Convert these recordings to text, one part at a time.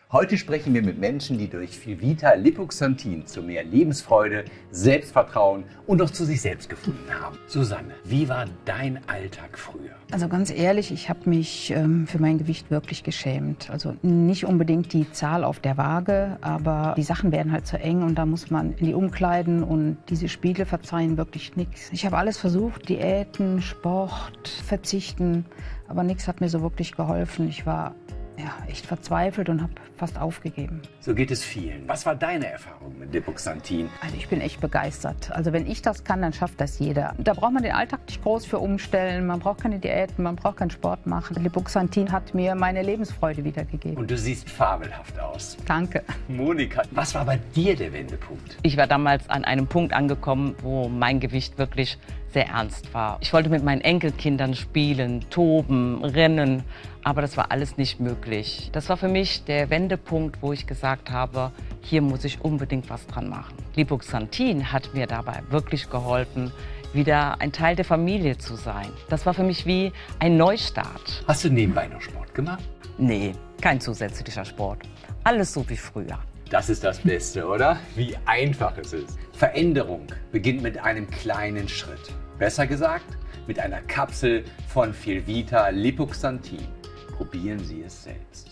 Heute sprechen wir mit Menschen, die durch Filvita Lipoxantin zu mehr Lebensfreude, Selbstvertrauen und auch zu sich selbst gefunden haben. Susanne, wie war dein Alltag früher? Also ganz ehrlich, ich habe mich für mein Gewicht wirklich geschämt. Also nicht unbedingt die Zahl auf der Waage, aber die Sachen werden halt zu eng und da muss man in die Umkleiden und diese Spiegel verzeihen wirklich nichts. Ich habe alles versucht, Diäten, Sport, Verzichten, aber nichts hat mir so wirklich geholfen. Ich war echt verzweifelt und habe fast aufgegeben. So geht es vielen. Was war deine Erfahrung mit Lipoxantin? Also ich bin echt begeistert. Also wenn ich das kann, dann schafft das jeder. Da braucht man den Alltag nicht groß für umstellen. Man braucht keine Diäten, man braucht keinen Sport machen. Lipoxantin hat mir meine Lebensfreude wiedergegeben. Und du siehst fabelhaft aus. Danke. Monika, was war bei dir der Wendepunkt? Ich war damals an einem Punkt angekommen, wo mein Gewicht wirklich sehr ernst war. Ich wollte mit meinen Enkelkindern spielen, toben, rennen, aber das war alles nicht möglich. Das war für mich der Wendepunkt, wo ich gesagt habe, hier muss ich unbedingt was dran machen. Lipoxantin hat mir dabei wirklich geholfen, wieder ein Teil der Familie zu sein. Das war für mich wie ein Neustart. Hast du nebenbei noch Sport gemacht? Nee, kein zusätzlicher Sport. Alles so wie früher. Das ist das Beste, oder? Wie einfach es ist. Veränderung beginnt mit einem kleinen Schritt. Besser gesagt, mit einer Kapsel von Filvita Lipoxantin. Probieren Sie es selbst.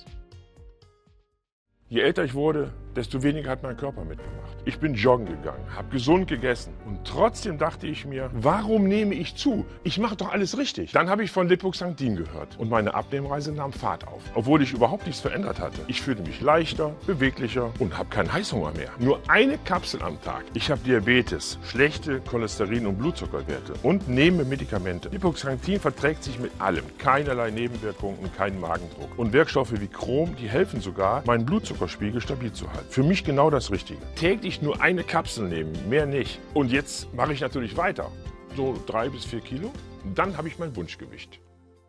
Je älter ich wurde, desto weniger hat mein Körper mitgemacht. Ich bin joggen gegangen, habe gesund gegessen und trotzdem dachte ich mir, warum nehme ich zu? Ich mache doch alles richtig. Dann habe ich von Lipoxantin gehört und meine Abnehmreise nahm Fahrt auf. Obwohl ich überhaupt nichts verändert hatte. Ich fühlte mich leichter, beweglicher und habe keinen Heißhunger mehr. Nur eine Kapsel am Tag. Ich habe Diabetes, schlechte Cholesterin- und Blutzuckerwerte und nehme Medikamente. Lipoxantin verträgt sich mit allem. Keinerlei Nebenwirkungen, keinen Magendruck. Und Wirkstoffe wie Chrom, die helfen sogar, meinen Blutzuckerspiegel stabil zu halten. Für mich genau das Richtige. Täglich nur eine Kapsel nehmen, mehr nicht. Und jetzt mache ich natürlich weiter. So 3 bis 4 Kilo. Und dann habe ich mein Wunschgewicht.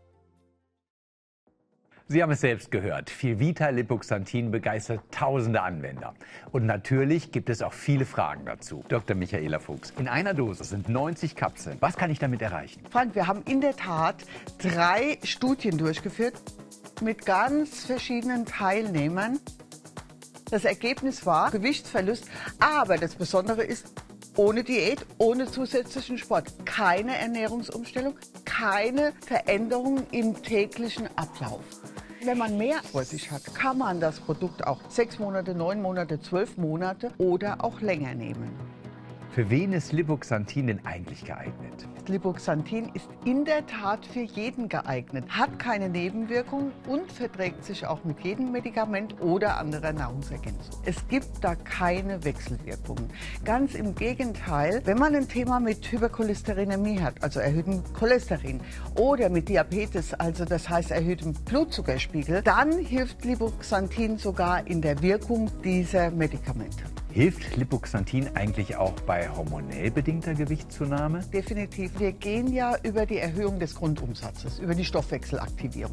Sie haben es selbst gehört. Filvita Lipoxantin begeistert tausende Anwender. Und natürlich gibt es auch viele Fragen dazu. Dr. Michaela Fuchs, in einer Dose sind 90 Kapseln. Was kann ich damit erreichen? Frank, wir haben in der Tat 3 Studien durchgeführt mit ganz verschiedenen Teilnehmern. Das Ergebnis war Gewichtsverlust, aber das Besondere ist, ohne Diät, ohne zusätzlichen Sport, keine Ernährungsumstellung, keine Veränderungen im täglichen Ablauf. Wenn man mehr vor sich hat, kann man das Produkt auch 6 Monate, 9 Monate, 12 Monate oder auch länger nehmen. Für wen ist Lipoxantin denn eigentlich geeignet? Lipoxantin ist in der Tat für jeden geeignet, hat keine Nebenwirkungen und verträgt sich auch mit jedem Medikament oder anderer Nahrungsergänzung. Es gibt da keine Wechselwirkungen. Ganz im Gegenteil, wenn man ein Thema mit Hypercholesterinämie hat, also erhöhtem Cholesterin, oder mit Diabetes, also das heißt erhöhtem Blutzuckerspiegel, dann hilft Lipoxantin sogar in der Wirkung dieser Medikamente. Hilft Lipoxantin eigentlich auch bei hormonell bedingter Gewichtszunahme? Definitiv. Wir gehen ja über die Erhöhung des Grundumsatzes, über die Stoffwechselaktivierung.